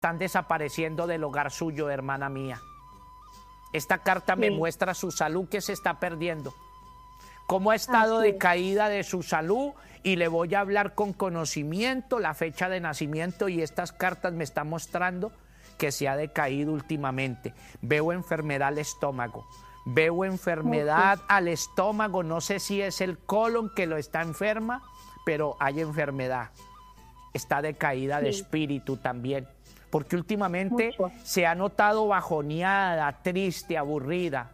están desapareciendo del hogar suyo, hermana mía. Esta carta me muestra su salud que se está perdiendo. Cómo ha estado decaída de su salud, y le voy a hablar con conocimiento, la fecha de nacimiento, y estas cartas me están mostrando que se ha decaído últimamente. Veo enfermedad al estómago, veo enfermedad al estómago, no sé si es el colon que lo está enferma, pero hay enfermedad. Está decaída de espíritu también, porque últimamente se ha notado bajoneada, triste, aburrida.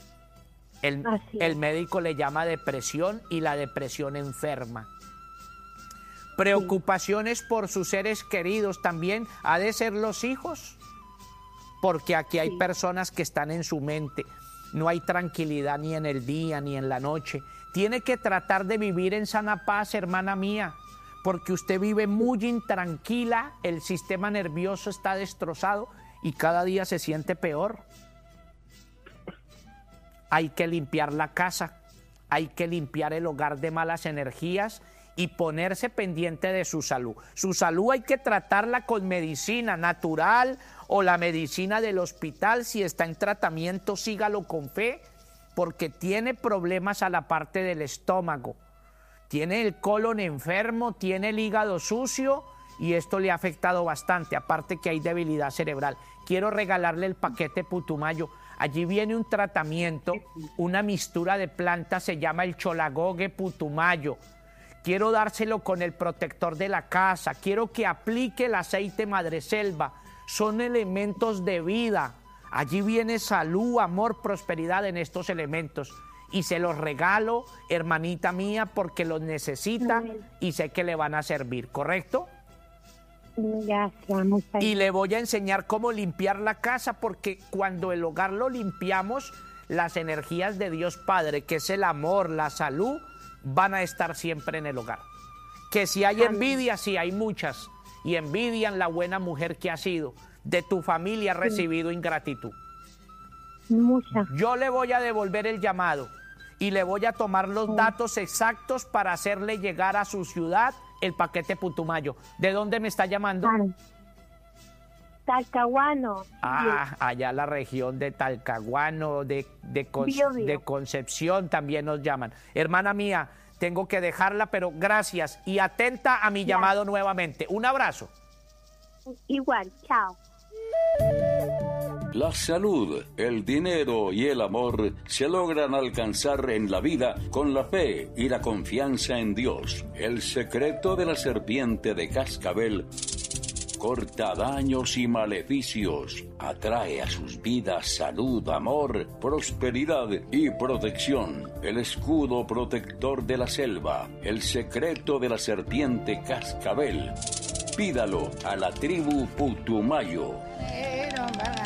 El médico le llama depresión, y la depresión enferma. Preocupaciones por sus seres queridos también, ha de ser los hijos, porque aquí hay personas que están en su mente. No hay tranquilidad ni en el día ni en la noche. Tiene que tratar de vivir en sana paz, hermana mía, porque usted vive muy intranquila, el sistema nervioso está destrozado y cada día se siente peor. Hay que limpiar la casa, hay que limpiar el hogar de malas energías y ponerse pendiente de su salud. Su salud hay que tratarla con medicina natural o la medicina del hospital. Si está en tratamiento, sígalo con fe, porque tiene problemas a la parte del estómago. Tiene el colon enfermo, tiene el hígado sucio, y esto le ha afectado bastante, aparte que hay debilidad cerebral. Quiero regalarle el paquete Putumayo. Allí viene un tratamiento, una mixtura de plantas, se llama el Cholagogue Putumayo. Quiero dárselo con el protector de la casa, quiero que aplique el aceite Madreselva. Son elementos de vida. Allí viene salud, amor, prosperidad en estos elementos. Y se los regalo, hermanita mía, porque los necesita y sé que le van a servir, ¿correcto? Gracias, muchas gracias. Y le voy a enseñar cómo limpiar la casa, porque cuando el hogar lo limpiamos, las energías de Dios Padre, que es el amor, la salud, van a estar siempre en el hogar. Que si hay envidia, sí hay muchas, y envidian la buena mujer que ha sido. De tu familia ha recibido ingratitud. Muchas. Yo le voy a devolver el llamado y le voy a tomar los datos exactos para hacerle llegar a su ciudad el paquete Putumayo. ¿De dónde me está llamando? Talcahuano. Allá la región de Talcahuano, de Concepción también nos llaman. Hermana mía, tengo que dejarla, pero gracias y atenta a mi llamado nuevamente. Un abrazo. Igual, chao. La salud, el dinero y el amor se logran alcanzar en la vida con la fe y la confianza en Dios. El secreto de la serpiente de cascabel corta daños y maleficios, atrae a sus vidas salud, amor, prosperidad y protección. El escudo protector de la selva, el secreto de la serpiente cascabel. Pídalo a la tribu Putumayo.